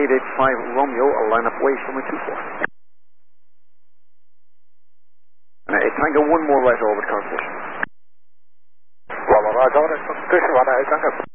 885 Romeo, a line up waste from a 24. Tango, one more right over to conversation. Well, Roger, Christian, what I